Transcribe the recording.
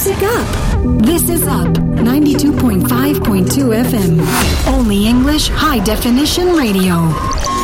Music Up! This is Up 92.5.2 FM. Only English High Definition Radio.